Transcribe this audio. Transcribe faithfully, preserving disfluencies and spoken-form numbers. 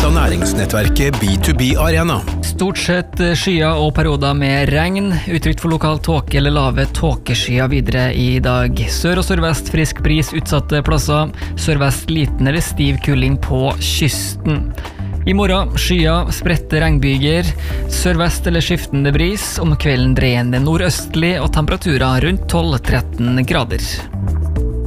av næringsnettverket B to B Arena. Stort sett skyer og perioder med regn, utrygt for lokal tåke eller lave tåkeskyer videre i dag. Sør og sørvest frisk bris utsatte plasser, sørvest liten eller stiv kuling på kysten. I morgen skyer, spredte regnbyger, sørvest eller skiftende bris, om kvelden dreiende nordøstlig og temperaturer rundt tolv til tretten grader.